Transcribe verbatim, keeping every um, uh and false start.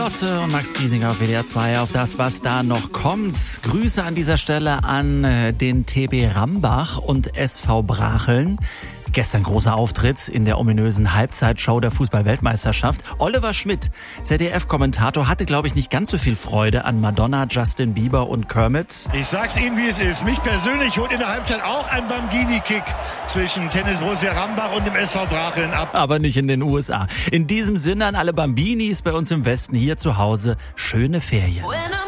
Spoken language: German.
Lotte und Max Giesinger auf W D R zwei auf das, was da noch kommt. Grüße an dieser Stelle an den T B Rambach und S V Bracheln. Gestern großer Auftritt in der ominösen Halbzeitshow der Fußball-Weltmeisterschaft. Oliver Schmidt, Z D F-Kommentator, hatte, glaube ich, nicht ganz so viel Freude an Madonna, Justin Bieber und Kermit. Ich sag's Ihnen, wie es ist. Mich persönlich holt in der Halbzeit auch ein Bambini-Kick zwischen Tennis Borussia Rambach und dem S V Bracheln ab. Aber nicht in den U S A. In diesem Sinne an alle Bambinis bei uns im Westen hier zu Hause. Schöne Ferien.